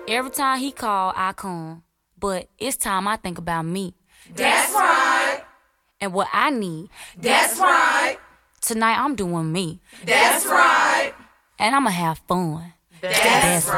Every time he call, I come. But it's time I think about me. That's right. And what I need. That's right. Tonight I'm doing me. That's right. And I'ma have fun. That's right.